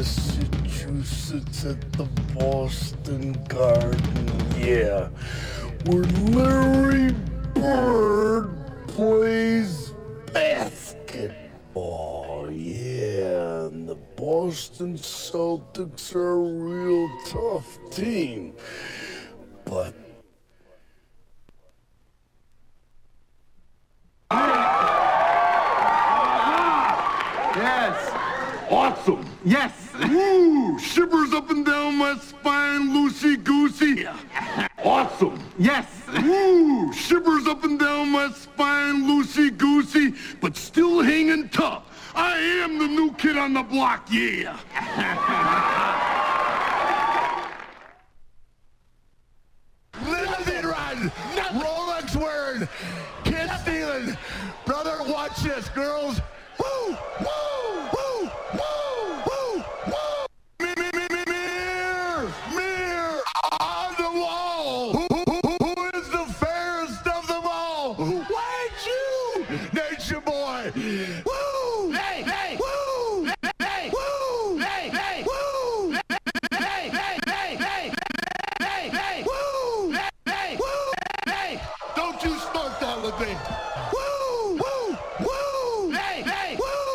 Massachusetts at the Boston Garden, yeah, where Larry Bird plays basketball, yeah, and the Boston Celtics are a real tough team, but Yes. awesome! Yes. Woo! Shivers up and down my spine, loosey-goosey. Awesome! Yes. Woo! Shivers up and down my spine, loosey-goosey, but still hanging tough. I am the new kid on the block, yeah! Limousine riding, Rolex wearing, kid stealing. Brother, watch this, girls.